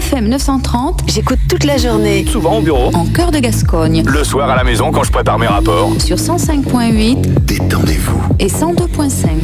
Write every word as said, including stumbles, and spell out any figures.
F M neuf cent trente, j'écoute toute la journée. Souvent au bureau. En cœur de Gascogne. Le soir à la maison quand je prépare mes rapports. Sur cent cinq point huit. Détendez-vous. Et cent deux point cinq.